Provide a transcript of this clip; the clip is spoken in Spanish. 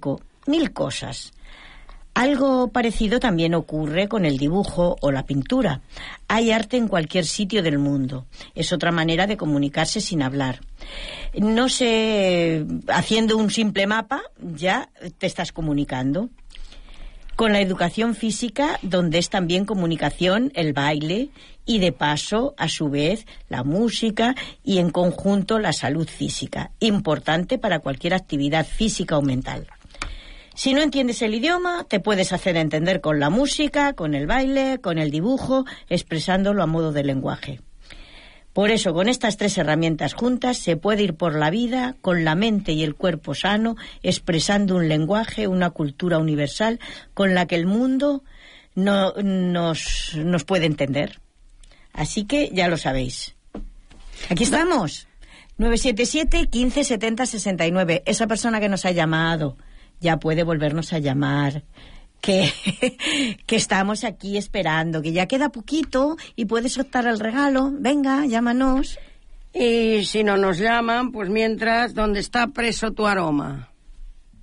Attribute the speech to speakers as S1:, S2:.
S1: físico, 1000 cosas. Algo parecido también ocurre con el dibujo o la pintura. Hay arte en cualquier sitio del mundo. Es otra manera de comunicarse sin hablar. No sé, haciendo un simple mapa ya te estás comunicando. Con la educación física, donde es también comunicación el baile y de paso, a su vez, la música y en conjunto la salud física, importante para cualquier actividad física o mental. Si no entiendes el idioma, te puedes hacer entender con la música, con el baile, con el dibujo, expresándolo a modo de lenguaje. Por eso, con estas 3 herramientas juntas, se puede ir por la vida con la mente y el cuerpo sano, expresando un lenguaje, una cultura universal con la que el mundo nos puede entender. Así que ya lo sabéis. Aquí estamos. 977 15 70 69. Esa persona que nos ha llamado ya puede volvernos a llamar. Que estamos aquí esperando, que ya queda poquito y puedes optar al regalo. Venga, llámanos.
S2: Y si no nos llaman, pues mientras, ¿dónde está preso tu aroma?